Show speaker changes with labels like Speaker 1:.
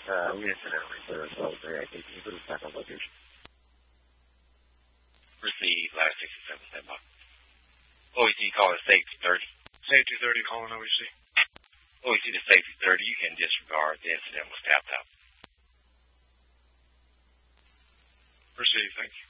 Speaker 1: incident reserve over there. Can you put us back on location?
Speaker 2: Receive last 67 standby. OEC calling safety 30.
Speaker 3: Safety 30 calling OEC.
Speaker 2: OEC to safety 30, you can disregard the incident was tapped out.
Speaker 3: Receive, thank you.